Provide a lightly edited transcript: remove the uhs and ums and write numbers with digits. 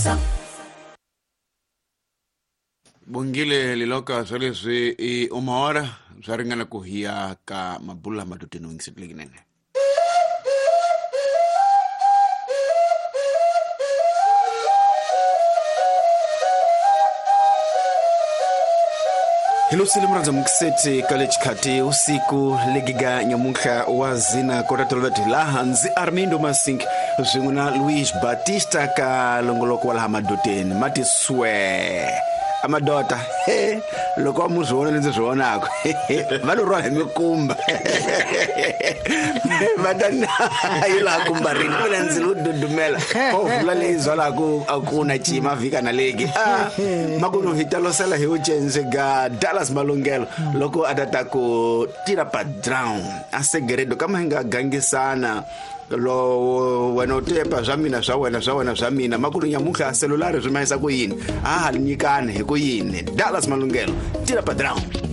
Bongile liloka salisi I umawara saringana kuhia ka mabula madutinu ngisitliginene. Hilo silimraza mkiseti kalechikati usiku legiga nyamuka wazina kota tolveti lahanzi Armindo Masink zinguna Luis Batista ka longoloko wala hamadutini mati swe amadota loko muzona lenze zona ako valorwa hemikumba madana ila kumbarini kulenzi lududumela kovula lezo la akuna chima vika na legi makuno hitalo sala heuchenze ga Dallas Malungelo loko atatako tira padrown asegeredo kama hinga gangi sana lo wanotepa zamina zamina makulu nyamuka cellular zumaisa kuyini nyikane kuyini Dallas Malungelo tira padrown